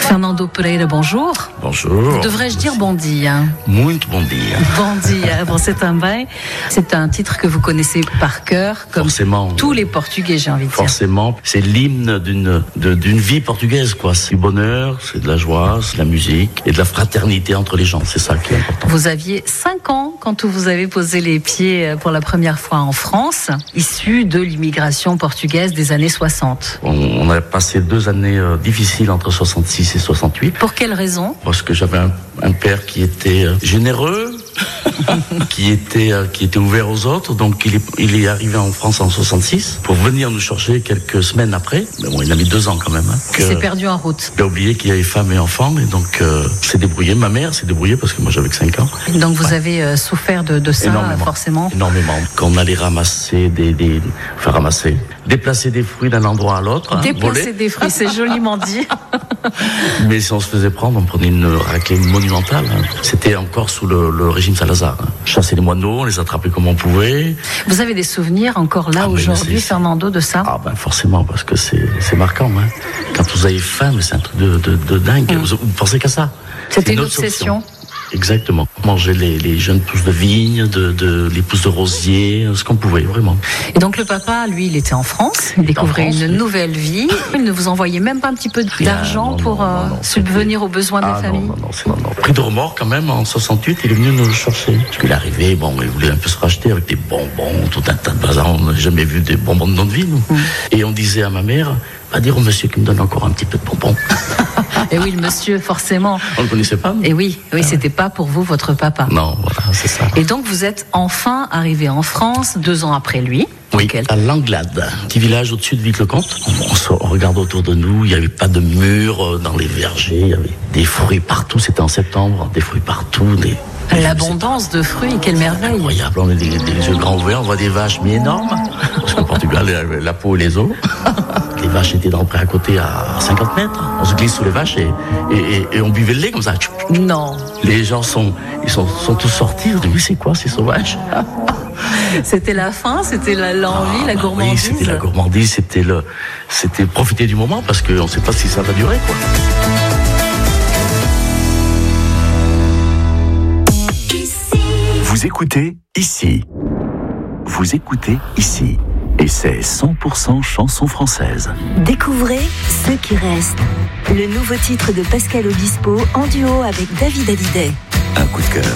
Fernando Pereira, bonjour. Bonjour. Devrais-je dire bon dia? Muito bom dia. Bon dia, você também. C'est un titre que vous connaissez par cœur, comme Forcément. tous les Portugais, j'ai envie de dire. Forcément, c'est l'hymne d'une vie portugaise, quoi. C'est du bonheur, c'est de la joie, c'est de la musique et de la fraternité entre les gens. C'est ça qui est important. Vous aviez 5 ans quand vous avez posé les pieds pour la première fois en France, issu de l'immigration portugaise des années 60. On a passé 2 années difficiles entre 66 et 68. Pour quelle raison? Parce que j'avais un père qui était généreux, qui était ouvert aux autres. Donc il est arrivé en France en 66 pour venir nous chercher quelques semaines après. Mais bon, il a mis 2 ans quand même. Il s'est perdu en route. Il a oublié qu'il y avait femme et enfant, et donc s'est débrouillé. Ma mère s'est débrouillée parce que moi j'avais que 5 ans. Et donc vous avez souffert de ça, forcément. Énormément. Quand on allait ramasser déplacer des fruits d'un endroit à l'autre. Déplacer des fruits, c'est joliment dit. Mais si on se faisait prendre, on prenait une raclée monumentale. C'était encore sous le régime Salazar. Chasser les moineaux, on les attrapait comme on pouvait. Vous avez des souvenirs encore là aujourd'hui, Fernando, de ça? Ah ben forcément, parce que c'est marquant. Hein. Quand vous avez faim, mais c'est un truc de dingue. Vous pensez qu'à ça. C'était une obsession. Exactement. Manger les jeunes pousses de vigne, les pousses de rosier, ce qu'on pouvait, vraiment. Et donc le papa, lui, il était en France, il découvrait une nouvelle vie. Il ne vous envoyait même pas un petit peu d'argent pour subvenir aux besoins de la famille? Non. Pris de remords quand même, en 68, il est venu nous chercher. Parce qu'il est arrivé, il voulait un peu se racheter avec des bonbons, tout un tas de bazar. On n'a jamais vu des bonbons de notre vie, nous. Et on disait à ma mère, va dire au monsieur qui me donne encore un petit peu de bonbons. Et oui, le monsieur, forcément. On ne le connaissait pas. Et oui, c'était pas pour vous, votre papa. Non, voilà, c'est ça. Et donc, vous êtes enfin arrivé en France 2 ans après lui. Oui, à Langlade, petit village au-dessus de Vic-le-Comte. On regarde autour de nous, il n'y avait pas de murs dans les vergers, il y avait des fruits partout, c'était en septembre, des fruits partout, L'abondance de fruits, quelle merveille. Incroyable, on a des yeux grands ouverts, on voit des vaches, mais énormes. Parce qu'au Portugal, la peau et les os. Les vaches étaient dans le pré à côté à 50 mètres. On se glisse sous les vaches et on buvait le lait comme ça. Non. Les gens sont tous sortis. On dit, oui, c'est quoi ces sauvages? C'était la faim, c'était l'envie, la gourmandise. Oui, c'était la gourmandise, c'était profiter du moment parce qu'on ne sait pas si ça va durer, quoi. Vous écoutez ici. Vous écoutez ici. Et c'est 100% chansons françaises. Découvrez Ceux qui restent. Le nouveau titre de Pascal Obispo en duo avec David Hallyday. Un coup de cœur.